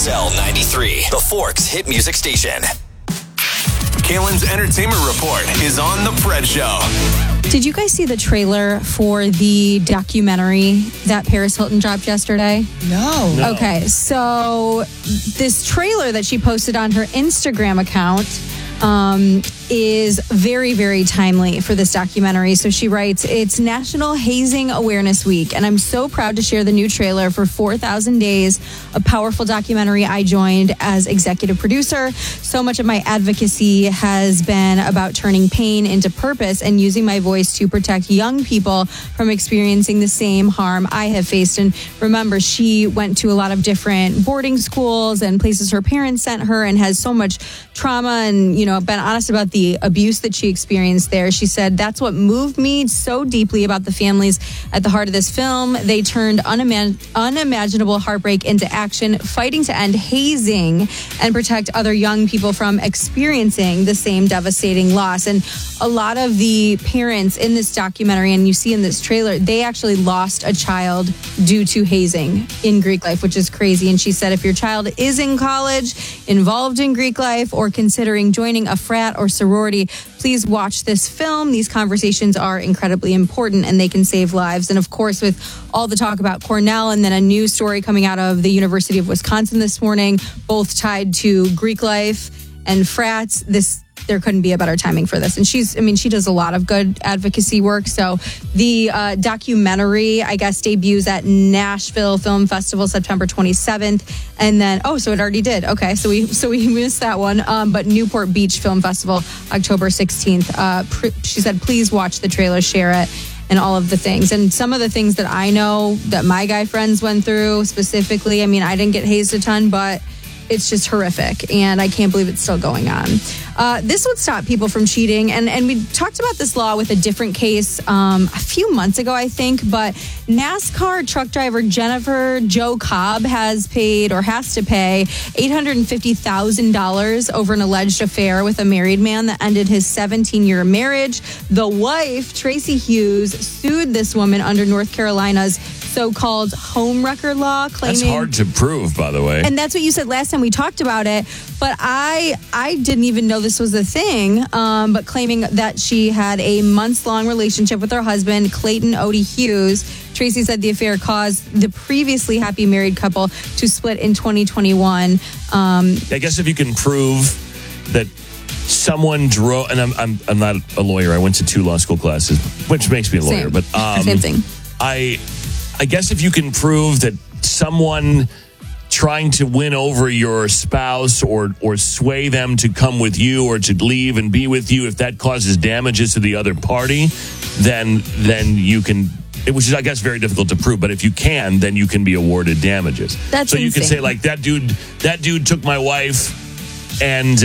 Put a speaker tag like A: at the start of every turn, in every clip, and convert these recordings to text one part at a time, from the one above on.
A: Cell 93, the Forks hit music station. Kalen's Entertainment Report is on The Fred Show.
B: Did you guys see the trailer for the documentary that Paris Hilton dropped yesterday?
C: No.
B: Okay, so this trailer that she posted on her Instagram account is very, very timely for this documentary. So she writes, it's National Hazing Awareness Week, and I'm so proud to share the new trailer for 4,000 Days, a powerful documentary I joined as executive producer. So much of my advocacy has been about turning pain into purpose and using my voice to protect young people from experiencing the same harm I have faced. And remember, she went to a lot of different boarding schools and places her parents sent her and has so much trauma and, been honest about the abuse that she experienced there. She said, that's what moved me so deeply about the families at the heart of this film. They turned unimaginable heartbreak into action, fighting to end hazing and protect other young people from experiencing the same devastating loss. And a lot of the parents in this documentary, and you see in this trailer, they actually lost a child due to hazing in Greek life, which is crazy. And she said, if your child is in college, involved in Greek life, or considering joining a frat or sorority, please watch this film. These conversations are incredibly important and they can save lives. And of course, with all the talk about Cornell and then a new story coming out of the University of Wisconsin this morning, both tied to Greek life and frats, there couldn't be a better timing for this. And she does a lot of good advocacy work. So the documentary, I guess, debuts at Nashville Film Festival September 27th. And then, so it already did. Okay, so we missed that one. But Newport Beach Film Festival, October 16th. She said, please watch the trailer, share it, and all of the things. And some of the things that I know that my guy friends went through specifically, I didn't get hazed a ton, but it's just horrific, and I can't believe it's still going on. This would stop people from cheating, and we talked about this law with a different case a few months ago, I think, but NASCAR truck driver Jennifer Jo Cobb has to pay $850,000 over an alleged affair with a married man that ended his 17-year marriage. The wife, Tracy Hughes, sued this woman under North Carolina's so-called homewrecker law, claiming...
D: That's hard to prove, by the way.
B: And that's what you said last time we talked about it. But I didn't even know this was a thing, but claiming that she had a months-long relationship with her husband, Clayton Odie Hughes. Tracy said the affair caused the previously happy married couple to split in 2021.
D: I guess if you can prove that someone drove... And I'm not a lawyer. I went to 2 law school classes, which makes me a lawyer.
B: Same.
D: But
B: Same thing.
D: I guess if you can prove that someone trying to win over your spouse or sway them to come with you or to leave and be with you, if that causes damages to the other party, then you can, which is, I guess, very difficult to prove. But if you can, then you can be awarded damages.
B: That's
D: so you
B: insane.
D: can say, like, that dude took my wife and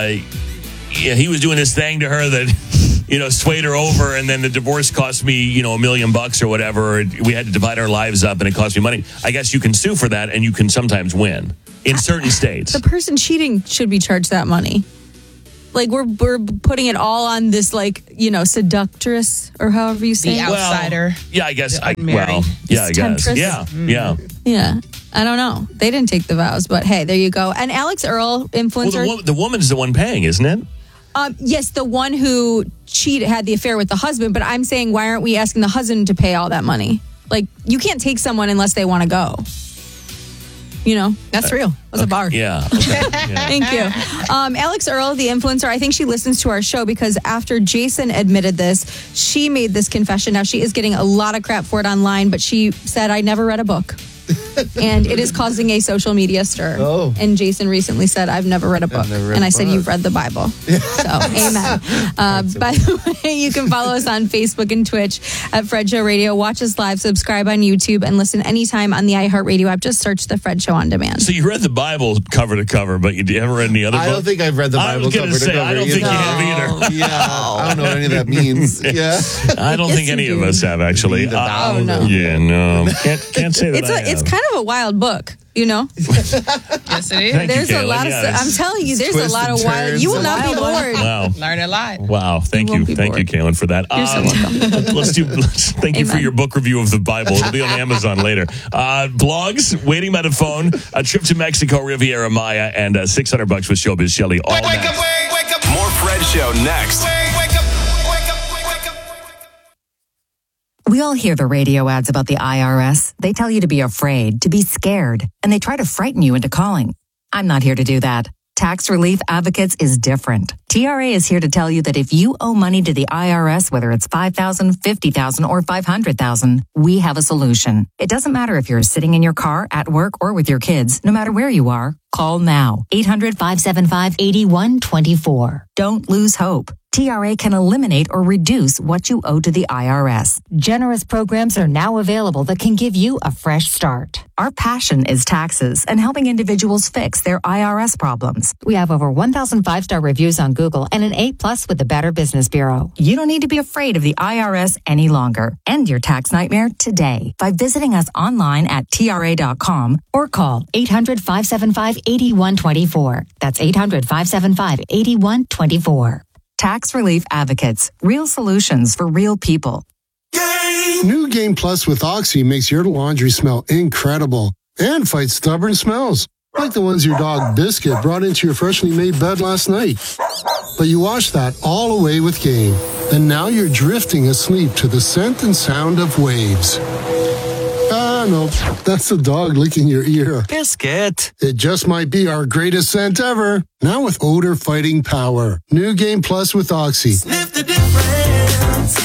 D: he was doing this thing to her that... swayed her over, and then the divorce cost me, $1 million or whatever. We had to divide our lives up, and it cost me money. I guess you can sue for that, and you can sometimes win in certain states.
B: The person cheating should be charged that money. Like, we're putting it all on this, seductress, or however you say
C: the
B: it.
C: outsider.
D: Well, yeah, I guess. I guess.
B: Temptress.
D: Yeah.
B: I don't know. They didn't take the vows, but hey, there you go. And Alex Earl, influencer.
D: Well, the woman's the one paying, isn't it?
B: Yes, the one who had the affair with the husband, but I'm saying, why aren't we asking the husband to pay all that money? Like, you can't take someone unless they want to go. That's real. That was a bar.
D: Yeah. Okay. Yeah.
B: Thank you. Alex Earl, the influencer, I think she listens to our show because after Jason admitted this, she made this confession. Now, she is getting a lot of crap for it online, but she said, I never read a book. And it is causing a social media stir.
E: Oh.
B: And Jason recently said, I've never read a book. And I said, you've read the Bible. So, amen. By the way, you can follow us on Facebook and Twitch at Fred Show Radio. Watch us live, subscribe on YouTube, and listen anytime on the iHeartRadio app. Just search The Fred Show on demand.
D: So you read the Bible cover to cover, but you haven't read any other book?
E: I don't think I've read the Bible cover to cover.
D: I don't think you have either.
E: Yeah, I don't know what any of that means. Yeah,
D: I don't think any of us have, actually.
E: No.
D: Yeah, no. Can't say that I have.
B: It's kind of a wild book you know?
C: Yes, it is.
D: Thank you,
B: There's a
D: Kaylin.
B: lot of
D: Yeah,
B: stuff. I'm telling you, there's a
E: twists
B: lot
E: and
B: of wild.
E: turns.
B: You will not be bored.
D: Wow.
C: Learn a lot.
D: Wow. Thank
B: won't
D: you.
B: be
D: Thank you,
B: bored.
D: Kaylin, for that.
B: You're so welcome.
D: Thank you for
B: Amen.
D: your book review of the Bible. It'll be on Amazon later. Blogs, waiting by the phone, a trip to Mexico, Riviera Maya, and $600 with Showbiz Shelley. All
A: Wake
D: next.
A: up, wake up. More Fred Show next. Wake up, wake up, wake up.
F: We all hear the radio ads about the IRS. They tell you to be afraid, to be scared, and they try to frighten you into calling. I'm not here to do that. Tax Relief Advocates is different. TRA is here to tell you that if you owe money to the IRS, whether it's $5,000, $50,000, or $500,000, we have a solution. It doesn't matter if you're sitting in your car, at work, or with your kids. No matter where you are, call now. 800-575-8124. Don't lose hope. TRA can eliminate or reduce what you owe to the IRS. Generous programs are now available that can give you a fresh start. Our passion is taxes and helping individuals fix their IRS problems. We have over 1,000 5-star reviews on Google and an A+ with the Better Business Bureau. You don't need to be afraid of the IRS any longer. End your tax nightmare today by visiting us online at TRA.com or call 800-575-8124. That's 800-575-8124. Tax Relief Advocates. Real solutions for real people.
G: New Game Plus with Oxy makes your laundry smell incredible and fights stubborn smells, like the ones your dog Biscuit brought into your freshly made bed last night. But you wash that all away with Game, and now you're drifting asleep to the scent and sound of waves. No, that's the dog licking your ear.
A: Biscuit.
G: It just might be our greatest scent ever. Now with odor fighting power. New Game Plus with Oxy.
H: Sniff the difference.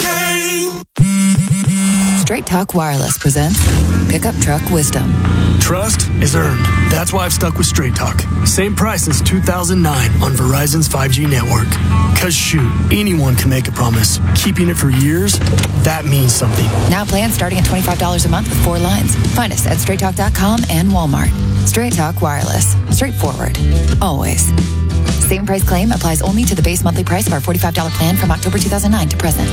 I: Straight Talk Wireless presents Pickup Truck Wisdom.
J: Trust is earned. That's why I've stuck with Straight Talk. Same price since 2009 on Verizon's 5G network. Cause shoot, anyone can make a promise. Keeping it for years, that means something.
I: Now plans starting at $25 a month with 4 lines. Find us at straighttalk.com and Walmart. Straight Talk Wireless. Straightforward. Always. Same price claim applies only to the base monthly price of our $45 plan from October 2009 to present.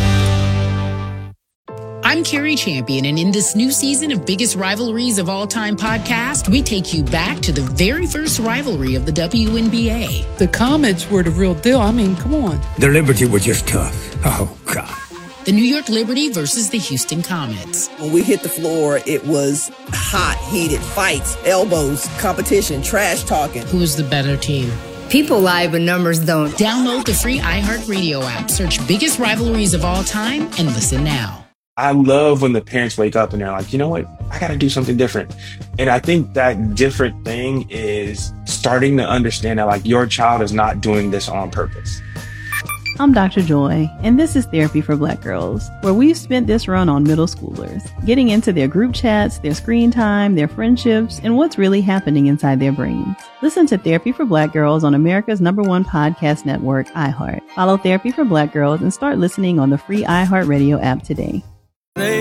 K: I'm Carrie Champion, and in this new season of Biggest Rivalries of All Time podcast, we take you back to the very first rivalry of the WNBA.
L: The Comets were the real deal. I mean, come on.
M: The Liberty were just tough. Oh, God.
K: The New York Liberty versus the Houston Comets.
N: When we hit the floor, it was hot, heated fights, elbows, competition, trash talking.
K: Who was the better team?
O: People lie, but numbers don't.
K: Download the free iHeartRadio app, search Biggest Rivalries of All Time, and listen now.
P: I love when the parents wake up and they're like, you know what? I got to do something different. And I think that different thing is starting to understand that like your child is not doing this on purpose.
Q: I'm Dr. Joy, and this is Therapy for Black Girls, where we've spent this run on middle schoolers, getting into their group chats, their screen time, their friendships, and what's really happening inside their brains. Listen to Therapy for Black Girls on America's #1 podcast network, iHeart. Follow Therapy for Black Girls and start listening on the free iHeartRadio app today.